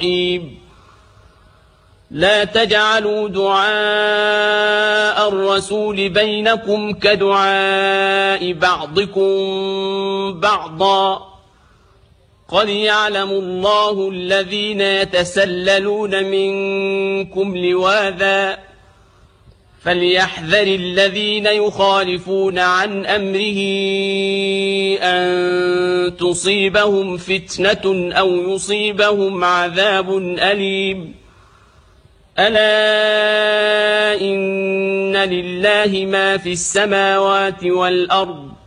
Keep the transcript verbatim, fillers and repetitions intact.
الرحيم لا تجعلوا دعاء الرسول بينكم كدعاء بعضكم بعضا قد يعلم الله الذين يتسللون منكم لواذا فليحذر الذين يخالفون عن أمره أن تصيبهم فتنة أو يصيبهم عذاب أليم ألا إن لله ما في السماوات والأرض